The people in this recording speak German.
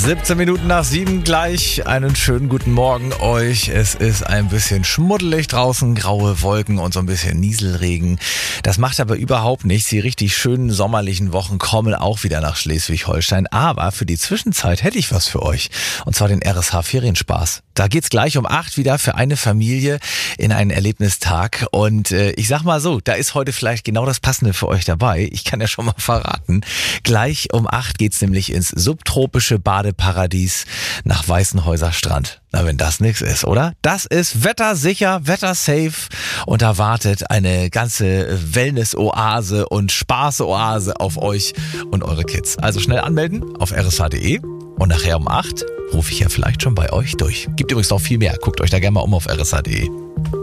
17 Minuten nach 7 gleich. Einen schönen guten Morgen euch. Es ist ein bisschen schmuddelig draußen, graue Wolken und so ein bisschen Nieselregen. Das macht aber überhaupt nichts. Die richtig schönen sommerlichen Wochen kommen auch wieder nach Schleswig-Holstein. Aber für die Zwischenzeit hätte ich was für euch. Und zwar den RSH Ferienspaß. Da geht's gleich um 8 wieder für eine Familie in einen Erlebnistag. Und ich sag mal so, da ist heute vielleicht genau das Passende für euch dabei. Ich kann ja schon mal verraten. Gleich um 8 geht's nämlich ins subtropische Badeparadies nach Weißenhäuser Strand. Na, wenn das nichts ist, oder? Das ist wettersicher, wettersafe und da wartet eine ganze Wellness-Oase und Spaß-Oase auf euch und eure Kids. Also schnell anmelden auf rsh.de und nachher um 8 rufe ich ja vielleicht schon bei euch durch. Gibt übrigens noch viel mehr. Guckt euch da gerne mal um auf rsh.de.